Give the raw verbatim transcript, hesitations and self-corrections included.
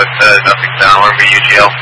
with uh, nothing down, we're going to be U G L.